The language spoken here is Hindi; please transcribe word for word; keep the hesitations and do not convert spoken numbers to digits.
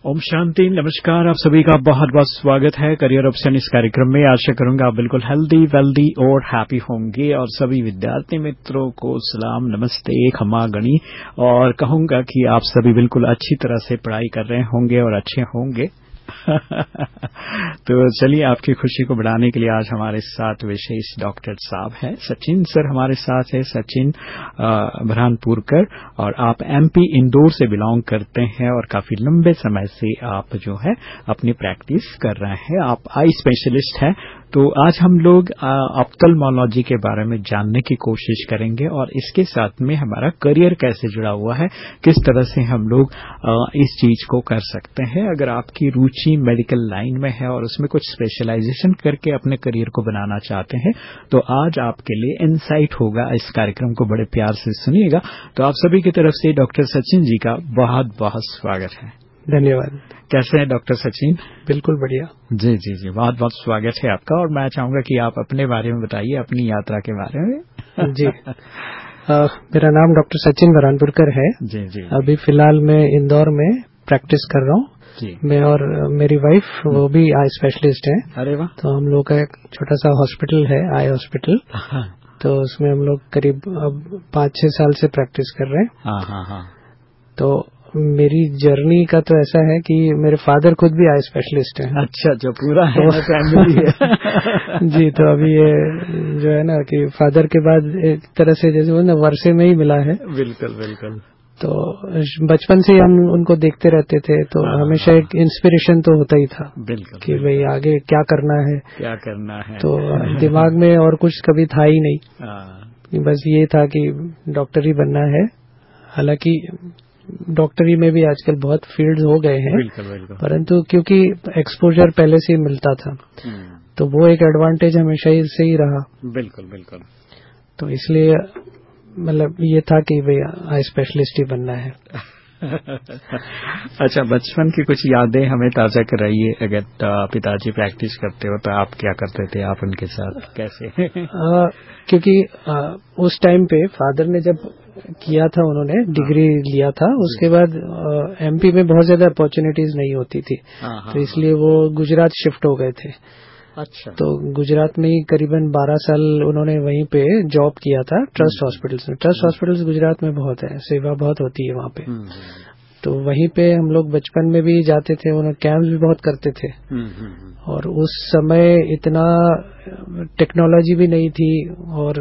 ओम शांति, नमस्कार। आप सभी का बहुत बहुत स्वागत है करियर ऑप्शन इस कार्यक्रम में। आशा करूंगा आप बिल्कुल हेल्दी, वेल्दी और हैप्पी होंगे। और सभी विद्यार्थी मित्रों को सलाम, नमस्ते, खमा गणी। और कहूंगा कि आप सभी बिल्कुल अच्छी तरह से पढ़ाई कर रहे होंगे और अच्छे होंगे। तो चलिए, आपकी खुशी को बढ़ाने के लिए आज हमारे साथ विशेष डॉक्टर साहब हैं। सचिन सर हमारे साथ है, सचिन बुरहानपुरकर। और आप एमपी इंदौर से बिलोंग करते हैं और काफी लंबे समय से आप जो है अपनी प्रैक्टिस कर रहे हैं। आप आई स्पेशलिस्ट हैं। तो आज हम लोग ऑप्थेल्मोलॉजी के बारे में जानने की कोशिश करेंगे और इसके साथ में हमारा करियर कैसे जुड़ा हुआ है, किस तरह से हम लोग इस चीज को कर सकते हैं। अगर आपकी रुचि मेडिकल लाइन में है और उसमें कुछ स्पेशलाइजेशन करके अपने करियर को बनाना चाहते हैं तो आज आपके लिए इनसाइट होगा। इस कार्यक्रम को बड़े प्यार से सुनिएगा। तो आप सभी की तरफ से डॉक्टर सचिन जी का बहुत बहुत स्वागत है। धन्यवाद। कैसे हैं डॉक्टर सचिन? बिल्कुल बढ़िया। जी जी जी, बहुत बहुत स्वागत है आपका। और मैं चाहूंगा कि आप अपने बारे में बताइए, अपनी यात्रा के बारे में। जी आ, मेरा नाम डॉक्टर सचिन बुरहानपुरकर है। जी जी। अभी फिलहाल मैं इंदौर में प्रैक्टिस कर रहा हूँ। मैं और मेरी वाइफ वो भी आई स्पेशलिस्ट है। अरे वाह। तो हम लोग का एक छोटा सा हॉस्पिटल है, आई हॉस्पिटल। तो उसमें हम लोग करीब अब पाँच छह साल से प्रैक्टिस कर रहे हैं। हाँ हाँ हाँ। तो मेरी जर्नी का तो ऐसा है कि मेरे फादर खुद भी आई स्पेशलिस्ट हैं। अच्छा, जो पूरा है तो, फैमिली है। जी, तो अभी ये जो है ना कि फादर के बाद एक तरह से जैसे वो ना वर्षे में ही मिला है। बिल्कुल बिल्कुल। तो बचपन से ही हम उनको देखते रहते थे, तो हमेशा एक इंस्पिरेशन तो होता ही था। बिल्कुल कि भाई आगे क्या करना है, क्या करना है। तो दिमाग में और कुछ कभी था ही नहीं, बस ये था कि डॉक्टर ही बनना है। हालांकि डॉक्टरी में भी आजकल बहुत फील्ड्स हो गए हैं। बिल्कुल बिल्कुल। परंतु क्योंकि एक्सपोजर पहले से ही मिलता था तो वो एक एडवांटेज हमेशा ही से ही रहा। बिल्कुल बिल्कुल। तो इसलिए मतलब ये था कि भाई आई स्पेशलिस्ट ही बनना है। अच्छा, बचपन की कुछ यादें हमें ताजा कराइए। अगर पिताजी प्रैक्टिस करते हो तो आप क्या करते थे, आप उनके साथ कैसे? आ, क्योंकि आ, उस टाइम पे फादर ने जब किया था, उन्होंने डिग्री लिया था, उसके बाद एमपी में बहुत ज्यादा अपॉर्चुनिटीज नहीं होती थी। तो इसलिए वो गुजरात शिफ्ट हो गए थे। अच्छा। तो गुजरात में ही करीबन बारह साल उन्होंने वहीं पे जॉब किया था, ट्रस्ट हॉस्पिटल्स में। ट्रस्ट हॉस्पिटल्स गुजरात में बहुत है, सेवा बहुत होती है वहाँ पे। तो वहीं पे हम लोग बचपन में भी जाते थे, उन्होंने कैंप्स भी बहुत करते थे। और उस समय इतना टेक्नोलॉजी भी नहीं थी और